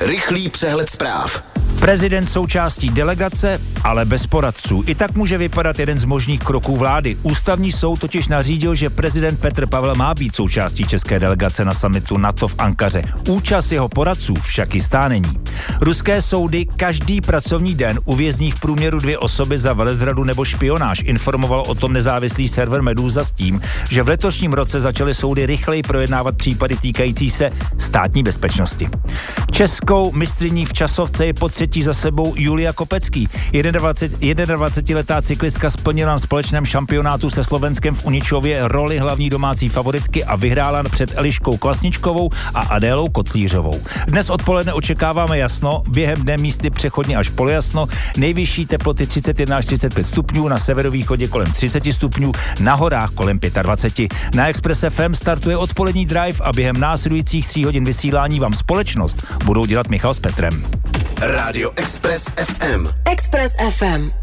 Rychlý přehled zpráv. Prezident součástí delegace, ale bez poradců. I tak může vypadat jeden z možných kroků vlády. Ústavní soud totiž nařídil, že prezident Petr Pavel má být součástí české delegace na summitu NATO v Ankaře. Účast jeho poradců však jistá není. Ruské soudy každý pracovní den uvězní v průměru 2 osoby za velezradu nebo špionáž. Informoval o tom nezávislý server Meduza s tím, že v letošním roce začaly soudy rychleji projednávat případy týkající se státní bezpečnosti. Českou mistryní v časovce je po třetí za sebou Julia Kopecký. 21letá cyklistka splnila na společném šampionátu se Slovenskem v Uničově roli hlavní domácí favoritky a vyhrála před Eliškou Kvasničkovou a Adélou Kocířovou. Dnes odpoledne očekáváme jasno, během dne místy přechodně až polojasno, nejvyšší teploty 31 až 35 stupňů, na severovýchodě kolem 30 stupňů, na horách kolem 25. Na Express FM startuje odpolední drive a během následujících 3 hodin vysílání vám společnost budou dělat Michal s Petrem. Rádio Express FM. Express FM.